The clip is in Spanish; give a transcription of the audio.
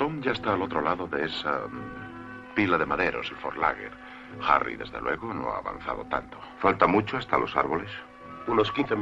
Tom ya está al otro lado de esa pila de maderos, el Fort Lager. Harry, desde luego, no ha avanzado tanto. ¿Falta mucho hasta los árboles? Unos 15